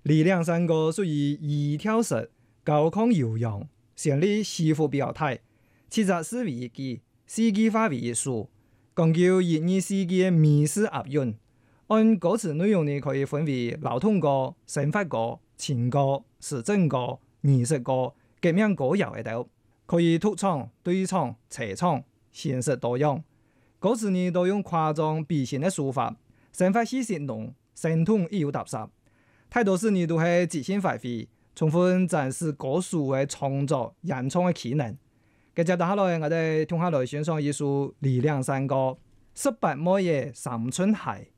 力量山歌屬於二跳式高亢悠揚，旋律起伏表態，其實是為其世紀化為主，講究22世紀嘅美式押韻。按歌詞內容呢，可以分為流通歌、生活歌、情歌、時政歌、儀式歌、革命歌謠等，可以獨唱、對唱、齊唱，形式多樣。歌詞呢都用誇張比興嘅手法，生活氣息濃，生動亦有踏實。太多時呢都係即興發揮，充分展示歌手嘅創作演唱嘅技能。接下來我哋聽下來欣賞一首《力量山歌》，18末嘅三寸鞋。